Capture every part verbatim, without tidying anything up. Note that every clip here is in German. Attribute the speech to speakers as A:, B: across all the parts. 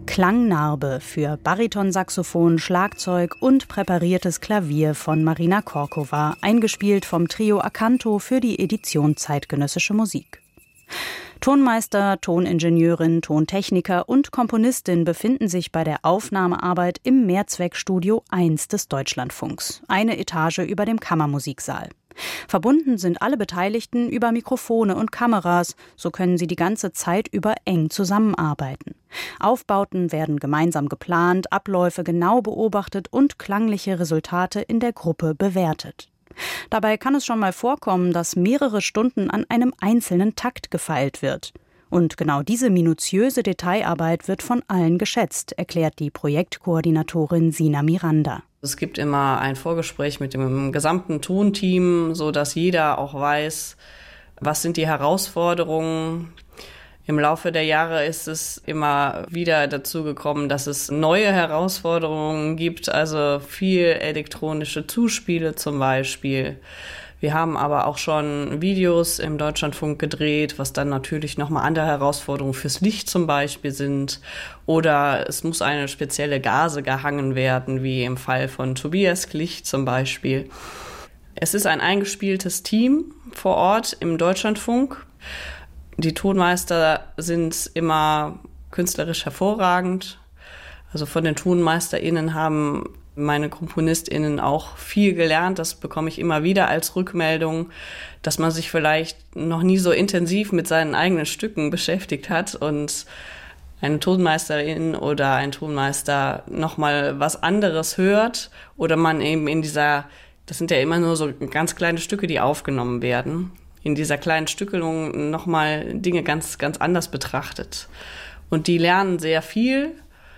A: Klangnarbe für Baritonsaxophon, Schlagzeug und präpariertes Klavier von Marina Korkova, eingespielt vom Trio Acanto für die Edition Zeitgenössische Musik. Tonmeister, Toningenieurin, Tontechniker und Komponistin befinden sich bei der Aufnahmearbeit im Mehrzweckstudio eins des Deutschlandfunks, eine Etage über dem Kammermusiksaal. Verbunden sind alle Beteiligten über Mikrofone und Kameras, so können sie die ganze Zeit über eng zusammenarbeiten. Aufbauten werden gemeinsam geplant, Abläufe genau beobachtet und klangliche Resultate in der Gruppe bewertet. Dabei kann es schon mal vorkommen, dass mehrere Stunden an einem einzelnen Takt gefeilt wird. Und genau diese minutiöse Detailarbeit wird von allen geschätzt, erklärt die Projektkoordinatorin Sina Miranda.
B: Es gibt immer ein Vorgespräch mit dem gesamten Tonteam, sodass jeder auch weiß, was sind die Herausforderungen. Im Laufe der Jahre ist es immer wieder dazu gekommen, dass es neue Herausforderungen gibt, also viel elektronische Zuspiele zum Beispiel. Wir haben aber auch schon Videos im Deutschlandfunk gedreht, was dann natürlich nochmal andere Herausforderungen fürs Licht zum Beispiel sind. Oder es muss eine spezielle Gase gehangen werden, wie im Fall von Tobias Klicht zum Beispiel. Es ist ein eingespieltes Team vor Ort im Deutschlandfunk. Die Tonmeister sind immer künstlerisch hervorragend. Also von den TonmeisterInnen haben meine KomponistInnen auch viel gelernt. Das bekomme ich immer wieder als Rückmeldung, dass man sich vielleicht noch nie so intensiv mit seinen eigenen Stücken beschäftigt hat und eine Tonmeisterin oder ein Tonmeister nochmal was anderes hört oder man eben in dieser, das sind ja immer nur so ganz kleine Stücke, die aufgenommen werden, in dieser kleinen Stückelung nochmal Dinge ganz, ganz anders betrachtet. Und die lernen sehr viel,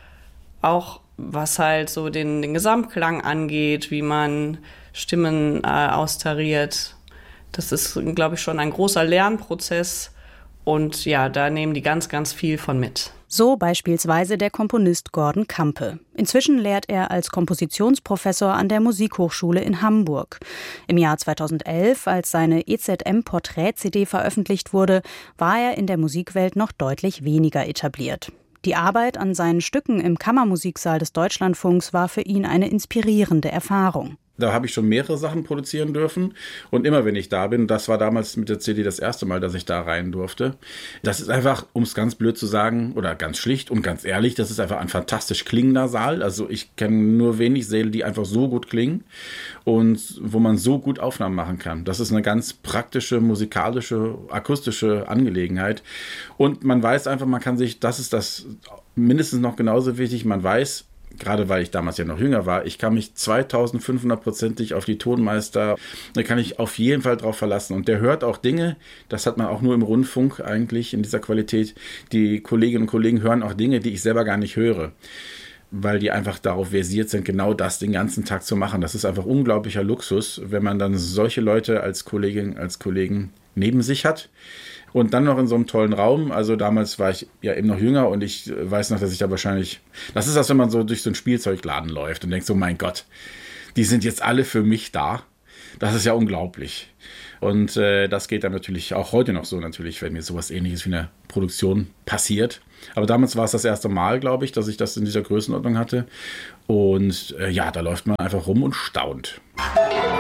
B: auch was halt so den, den Gesamtklang angeht, wie man Stimmen äh, austariert. Das ist, glaube ich, schon ein großer Lernprozess. Und ja, da nehmen die ganz, ganz viel von mit.
A: So beispielsweise der Komponist Gordon Kampe. Inzwischen lehrt er als Kompositionsprofessor an der Musikhochschule in Hamburg. Im Jahr zweitausendelf, als seine E Z M-Porträt-C D veröffentlicht wurde, war er in der Musikwelt noch deutlich weniger etabliert. Die Arbeit an seinen Stücken im Kammermusiksaal des Deutschlandfunks war für ihn eine inspirierende Erfahrung.
C: Da habe ich schon mehrere Sachen produzieren dürfen und immer wenn ich da bin, das war damals mit der C D das erste Mal, dass ich da rein durfte. Das ist einfach, um es ganz blöd zu sagen oder ganz schlicht und ganz ehrlich, das ist einfach ein fantastisch klingender Saal. Also ich kenne nur wenig Säle, die einfach so gut klingen und wo man so gut Aufnahmen machen kann. Das ist eine ganz praktische, musikalische, akustische Angelegenheit und man weiß einfach, man kann sich, das ist das mindestens noch genauso wichtig, man weiß, gerade weil ich damals ja noch jünger war, ich kann mich zweitausendfünfhundertprozentig auf die Tonmeister, da kann ich auf jeden Fall drauf verlassen. Und der hört auch Dinge, das hat man auch nur im Rundfunk eigentlich in dieser Qualität. Die Kolleginnen und Kollegen hören auch Dinge, die ich selber gar nicht höre, weil die einfach darauf versiert sind, genau das den ganzen Tag zu machen. Das ist einfach unglaublicher Luxus, wenn man dann solche Leute als Kollegin, als Kollegen neben sich hat. Und dann noch in so einem tollen Raum. Also damals war ich ja eben noch jünger und ich weiß noch, dass ich da wahrscheinlich... Das ist das, wenn man so durch so einen Spielzeugladen läuft und denkt so, mein Gott, die sind jetzt alle für mich da. Das ist ja unglaublich. Und äh, das geht dann natürlich auch heute noch so natürlich, wenn mir sowas Ähnliches wie eine Produktion passiert. Aber damals war es das erste Mal, glaube ich, dass ich das in dieser Größenordnung hatte. Und äh, ja, da läuft man einfach rum und staunt.